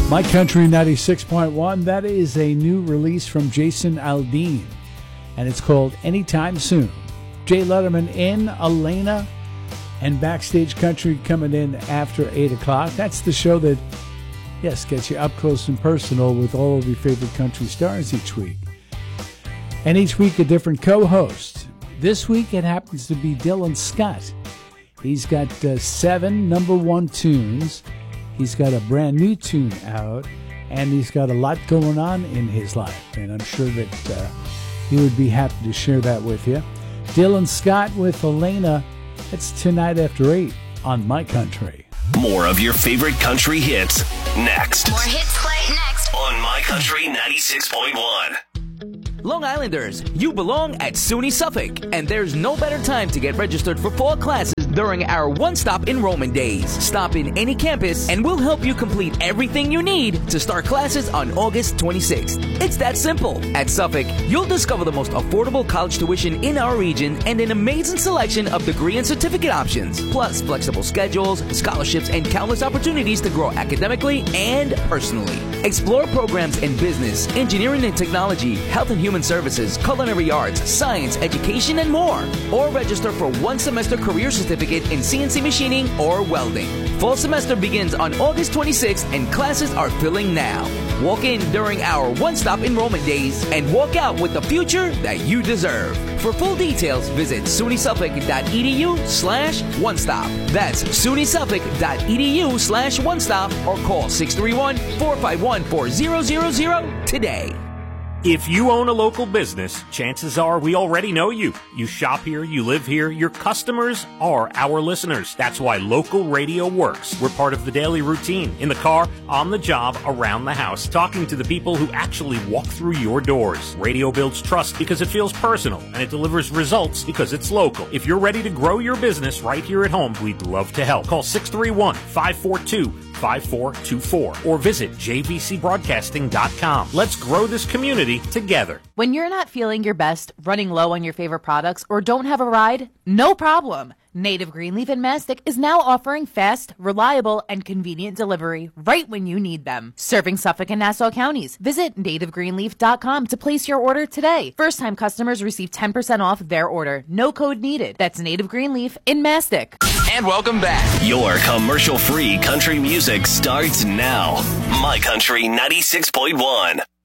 My Country 96.1, that is a new release from Jason Aldean, and it's called Anytime Soon. Jay Letterman in, Elena, and Backstage Country coming in after 8 o'clock. That's the show that, yes, gets you up close and personal with all of your favorite country stars each week. And each week a different co-host. This week it happens to be Dylan Scott. He's got 7 number 1 tunes. He's got a brand new tune out, and he's got a lot going on in his life, and I'm sure that he would be happy to share that with you. Dylan Scott with Elena. It's tonight after 8 on My Country. More of your favorite country hits next. More hits play next On My Country 96.1. Long Islanders, you belong at SUNY Suffolk, and there's no better time to get registered for fall classes during our one-stop enrollment days. Stop in any campus and we'll help you complete everything you need to start classes on August 26th. It's that simple. At Suffolk, you'll discover the most affordable college tuition in our region and an amazing selection of degree and certificate options, plus flexible schedules, scholarships, and countless opportunities to grow academically and personally. Explore programs in business, engineering and technology, health and human services, culinary arts, science, education, and more. Or register for one-semester career certificate in CNC machining or welding. Fall semester begins on August 26th and classes are filling now. Walk in during our one-stop enrollment days and walk out with the future that you deserve. For full details, visit sunysuffolk.edu/one-stop. That's sunysuffolk.edu/one-stop or call 631-451-4000 today. If you own a local business, chances are we already know you. You shop here, you live here, your customers are our listeners. That's why local radio works. We're part of the daily routine, in the car, on the job, around the house, talking to the people who actually walk through your doors. Radio builds trust because it feels personal, and it delivers results because it's local. If you're ready to grow your business right here at home, we'd love to help. Call 631-542-5424 or visit jvcbroadcasting.com. Let's grow this community together. When you're not feeling your best, running low on your favorite products, or don't have a ride, no problem. Native Greenleaf in Mastic is now offering fast, reliable, and convenient delivery right when you need them. Serving Suffolk and Nassau counties. Visit nativegreenleaf.com to place your order today. First-time customers receive 10% off their order. No code needed. That's Native Greenleaf in Mastic. And welcome back. Your commercial-free country music starts now. My Country 96.1.